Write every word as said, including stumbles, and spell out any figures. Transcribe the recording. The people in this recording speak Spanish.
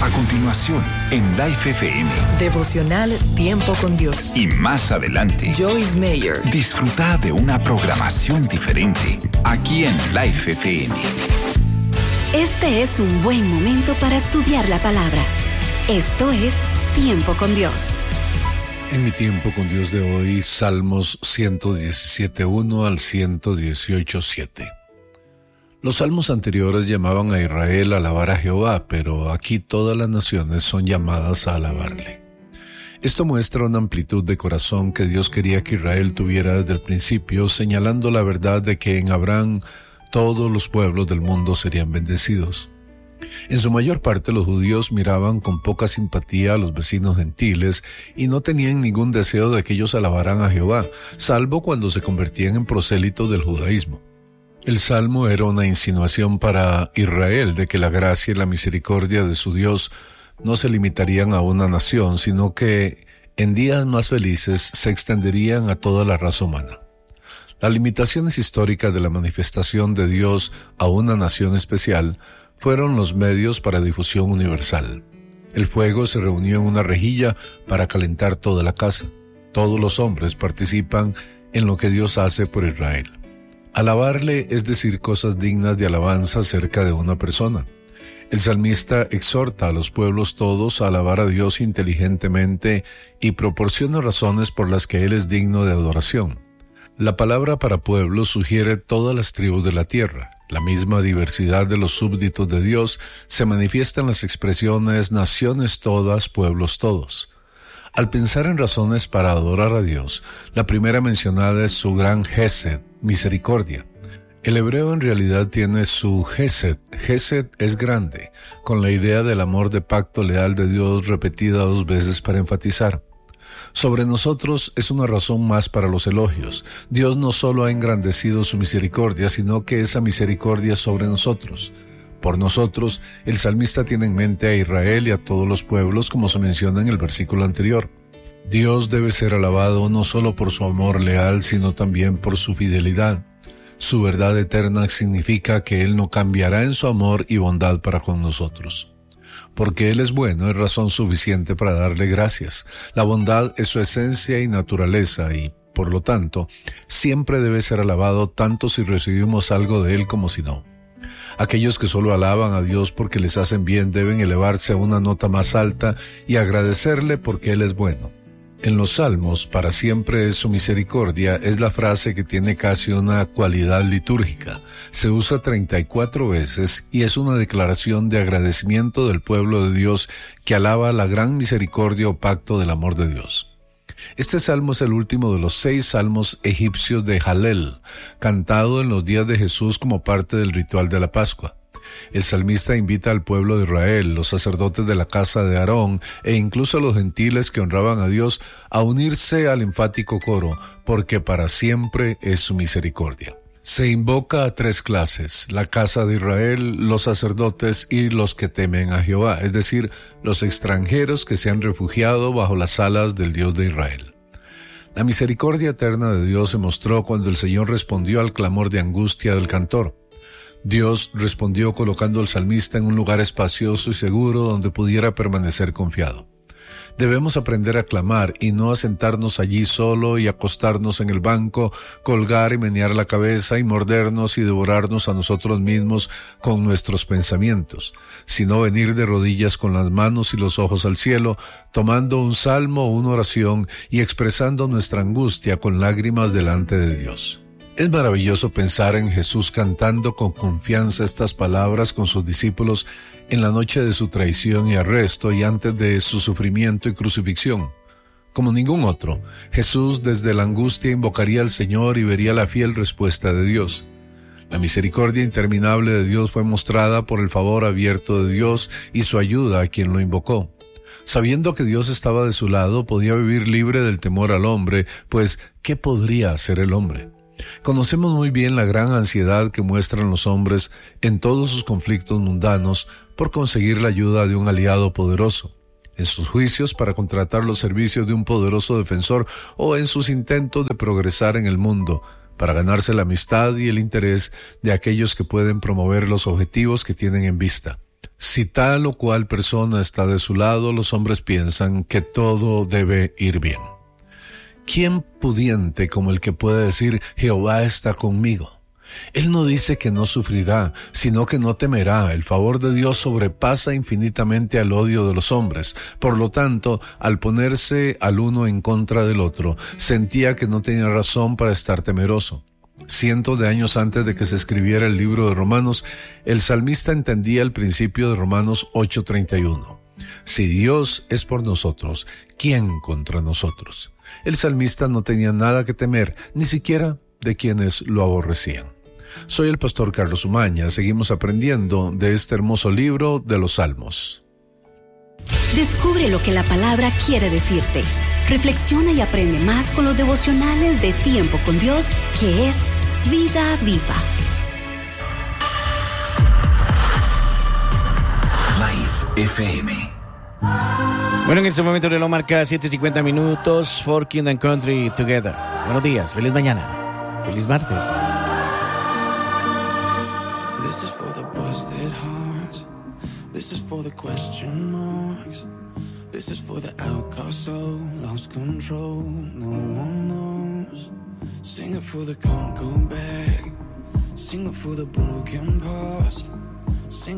A continuación, en Life F M. Devocional Tiempo con Dios. Y más adelante, Joyce Meyer. Disfruta de una programación diferente aquí en Life F M. Este es un buen momento para estudiar la palabra. Esto es Tiempo con Dios. En mi tiempo con Dios de hoy, Salmos ciento diecisiete uno al ciento dieciocho siete. Los salmos anteriores llamaban a Israel a alabar a Jehová, pero aquí todas las naciones son llamadas a alabarle. Esto muestra una amplitud de corazón que Dios quería que Israel tuviera desde el principio, señalando la verdad de que en Abraham todos los pueblos del mundo serían bendecidos. En su mayor parte los judíos miraban con poca simpatía a los vecinos gentiles y no tenían ningún deseo de que ellos alabaran a Jehová, salvo cuando se convertían en prosélitos del judaísmo. El salmo era una insinuación para Israel de que la gracia y la misericordia de su Dios no se limitarían a una nación, sino que en días más felices se extenderían a toda la raza humana. Las limitaciones históricas de la manifestación de Dios a una nación especial fueron los medios para difusión universal. El fuego se reunió en una rejilla para calentar toda la casa. Todos los hombres participan en lo que Dios hace por Israel. Alabarle es decir cosas dignas de alabanza acerca de una persona. El salmista exhorta a los pueblos todos a alabar a Dios inteligentemente y proporciona razones por las que Él es digno de adoración. La palabra para pueblo sugiere todas las tribus de la tierra. La misma diversidad de los súbditos de Dios se manifiesta en las expresiones naciones todas, pueblos todos. Al pensar en razones para adorar a Dios, la primera mencionada es su gran Gesed, misericordia. El hebreo en realidad tiene su Gesed. Gesed es grande, con la idea del amor de pacto leal de Dios repetida dos veces para enfatizar. Sobre nosotros es una razón más para los elogios. Dios no solo ha engrandecido su misericordia, sino que esa misericordia es sobre nosotros. Por nosotros, el salmista tiene en mente a Israel y a todos los pueblos, como se menciona en el versículo anterior. Dios debe ser alabado no solo por su amor leal, sino también por su fidelidad. Su verdad eterna significa que Él no cambiará en su amor y bondad para con nosotros. Porque Él es bueno, es razón suficiente para darle gracias. La bondad es su esencia y naturaleza y, por lo tanto, siempre debe ser alabado tanto si recibimos algo de Él como si no. Aquellos que solo alaban a Dios porque les hacen bien deben elevarse a una nota más alta y agradecerle porque Él es bueno. En los Salmos, para siempre es su misericordia, es la frase que tiene casi una cualidad litúrgica. Se usa treinta y cuatro veces y es una declaración de agradecimiento del pueblo de Dios que alaba la gran misericordia o pacto del amor de Dios. Este salmo es el último de los seis salmos egipcios de Halel, cantado en los días de Jesús como parte del ritual de la Pascua. El salmista invita al pueblo de Israel, los sacerdotes de la casa de Aarón e incluso a los gentiles que honraban a Dios a unirse al enfático coro, porque para siempre es su misericordia. Se invoca a tres clases, la casa de Israel, los sacerdotes y los que temen a Jehová, es decir, los extranjeros que se han refugiado bajo las alas del Dios de Israel. La misericordia eterna de Dios se mostró cuando el Señor respondió al clamor de angustia del cantor. Dios respondió colocando al salmista en un lugar espacioso y seguro donde pudiera permanecer confiado. Debemos aprender a clamar y no a sentarnos allí solo y acostarnos en el banco, colgar y menear la cabeza y mordernos y devorarnos a nosotros mismos con nuestros pensamientos, sino venir de rodillas con las manos y los ojos al cielo, tomando un salmo o una oración y expresando nuestra angustia con lágrimas delante de Dios. Es maravilloso pensar en Jesús cantando con confianza estas palabras con sus discípulos en la noche de su traición y arresto y antes de su sufrimiento y crucifixión. Como ningún otro, Jesús desde la angustia invocaría al Señor y vería la fiel respuesta de Dios. La misericordia interminable de Dios fue mostrada por el favor abierto de Dios y su ayuda a quien lo invocó. Sabiendo que Dios estaba de su lado, podía vivir libre del temor al hombre, pues ¿qué podría hacer el hombre? Conocemos muy bien la gran ansiedad que muestran los hombres en todos sus conflictos mundanos por conseguir la ayuda de un aliado poderoso, en sus juicios para contratar los servicios de un poderoso defensor o en sus intentos de progresar en el mundo para ganarse la amistad y el interés de aquellos que pueden promover los objetivos que tienen en vista. Si tal o cual persona está de su lado, los hombres piensan que todo debe ir bien. ¿Quién pudiente como el que puede decir, Jehová está conmigo? Él no dice que no sufrirá, sino que no temerá. El favor de Dios sobrepasa infinitamente al odio de los hombres. Por lo tanto, al ponerse al uno en contra del otro, sentía que no tenía razón para estar temeroso. Cientos de años antes de que se escribiera el libro de Romanos, el salmista entendía el principio de Romanos ocho treinta y uno. Si Dios es por nosotros, ¿quién contra nosotros? El salmista no tenía nada que temer, ni siquiera de quienes lo aborrecían. Soy el pastor Carlos Umaña. Seguimos aprendiendo de este hermoso libro de los Salmos. Descubre lo que la palabra quiere decirte. Reflexiona y aprende más con los devocionales de Tiempo con Dios, que es Vida Viva. Life F M. Bueno, en este momento el reloj marca siete cincuenta minutos. For Kingdom Country Together. Buenos días, feliz mañana, feliz martes. This is for the busted hearts. This is for the question marks. This is for the outcast soul, lost control, no one knows. Sing it for the can't go back. Sing it for the broken past. Sing